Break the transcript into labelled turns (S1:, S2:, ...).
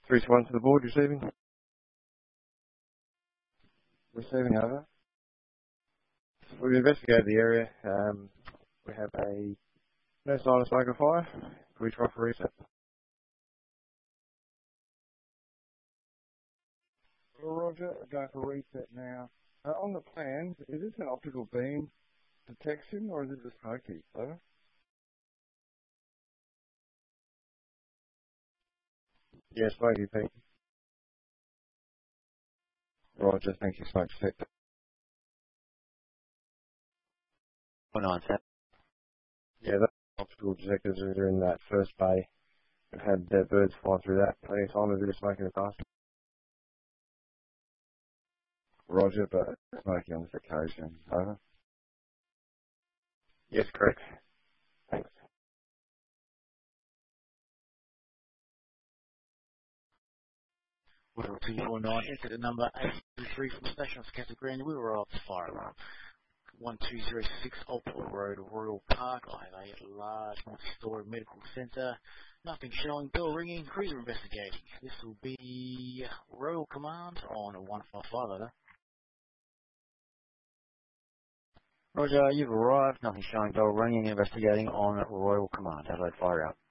S1: 3-1 to the board, receiving. Receiving over. We've investigated the area. We have a no sign of smoke or fire. Can we try for reset? Roger, going for reset now. On the plans, is this an optical beam detection or is it a smoky? Over. Yeah, smoky, thank you. Roger, thank you, smoke detector.
S2: 497.
S1: Yeah, the optical detectors are in that first bay. We've had dead birds fly through that plenty of time, a bit of smoke in the past. Roger, but smoky on this occasion. Over. Yes, correct. Thanks.
S2: Whittle 249, exit at number 823 from station of Scattered Green. We were off the fire alarm. 1206 Alport Road, Royal Park. I have a large multi-story medical centre. Nothing showing, bell ringing, cruiser investigating. This will be Royal Command on 155 over. Roger, you've arrived. Nothing showing, bell ringing, investigating on Royal Command. Adelaide fire out.